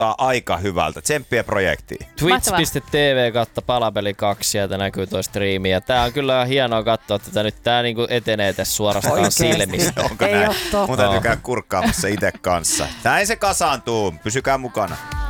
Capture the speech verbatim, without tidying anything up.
kuulostaa aika hyvältä. Tsemppiä projektiin. Twitch piste tv kautta Palapeli kaksi, sieltä näkyy tuo striimi. Ja tää on kyllä hienoa katsoa tätä nyt. Tää niinku etenee tässä suorastaan Oikeesti? silmistä. Onko Ei näin? oo totta. Mun täytyy käydä kurkkaamassa itse kanssa. Näin se kasaantuu. Pysykää mukana.